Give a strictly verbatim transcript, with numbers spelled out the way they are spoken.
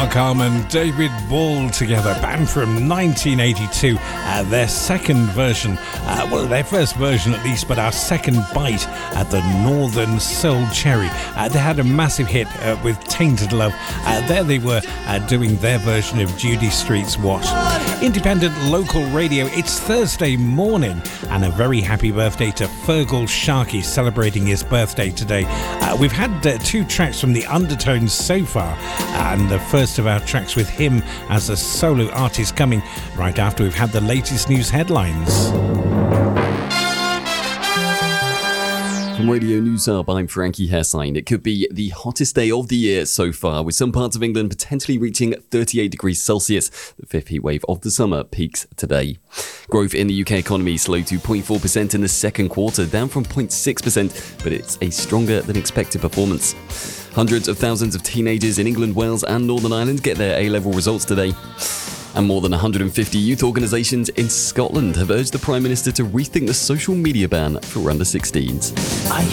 Mark Arm and David Ball together, band from nineteen eighty-two. Uh, their second version, uh, well, their first version at least, but our second bite at the Northern Soul Cherry. Uh, they had a massive hit uh, with Tainted Love. Uh, there they were uh, doing their version of Judy Street's What? Independent local radio. It's Thursday morning, and a very happy birthday to Fergal Sharkey, celebrating his birthday today. Uh, we've had uh, two tracks from the Undertones so far, and the first of our tracks with him as a solo artist coming right after we've had the latest news headlines. From Radio News Hub, I'm Frankie Hessine. It could be the hottest day of the year so far, with some parts of England potentially reaching thirty-eight degrees Celsius. The fifth heat wave of the summer peaks today. Growth in the U K economy slowed to zero point four percent in the second quarter, down from zero point six percent, but it's a stronger than expected performance. Hundreds of thousands of teenagers in England, Wales and Northern Ireland get their A-level results today. And more than one hundred fifty youth organisations in Scotland have urged the Prime Minister to rethink the social media ban for under sixteens. I